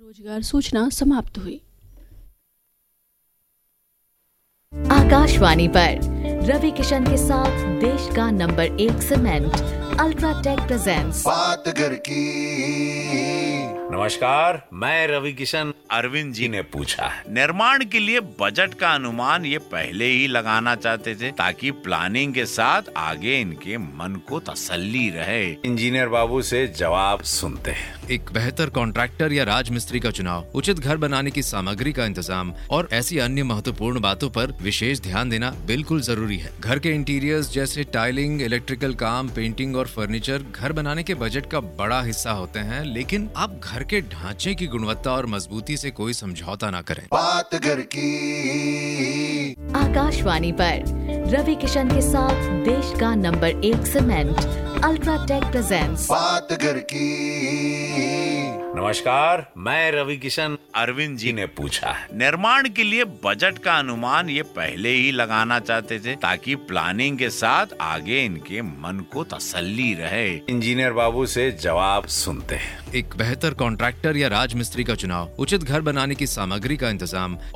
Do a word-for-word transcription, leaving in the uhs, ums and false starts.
रोजगार सूचना समाप्त हुई। आकाशवाणी पर रवि किशन के साथ देश का नंबर एक सीमेंट अल्ट्राटेक प्रेजेंट्स बात घर की। नमस्कार, मैं रवि किशन। अरविंद जी ने पूछा है, निर्माण के लिए बजट का अनुमान ये पहले ही लगाना चाहते थे ताकि प्लानिंग के साथ आगे इनके मन को तसल्ली रहे। इंजीनियर बाबू से जवाब सुनते हैं। एक बेहतर कॉन्ट्रैक्टर या राजमिस्त्री का चुनाव, उचित घर बनाने की सामग्री का इंतजाम और ऐसी अन्य महत्वपूर्ण बातों पर विशेष ध्यान देना बिल्कुल जरूरी है। घर के इंटीरियर्स जैसे टाइलिंग, इलेक्ट्रिकल काम, पेंटिंग और फर्नीचर घर बनाने के बजट का बड़ा हिस्सा होते हैं, लेकिन आप घर के ढांचे की गुणवत्ता और मजबूती से कोई समझौता ना करें। बात घर की। आकाशवाणी पर रवि किशन के साथ देश का नंबर एक सीमेंट अल्ट्राटेक प्रेजेंट्स बात घर की। नमस्कार, मैं रवि किशन। अरविंद जी ने पूछा है, निर्माण के लिए बजट का अनुमान ये पहले ही लगाना चाहते थे ताकि प्लानिंग के साथ आगे इनके मन को तसल्ली रहे। इंजीनियर बाबू से जवाब सुनते हैं। एक बेहतर कॉन्ट्रैक्टर या राजमिस्त्री का चुनाव, उचित घर बनाने की सामग्री का इंतजाम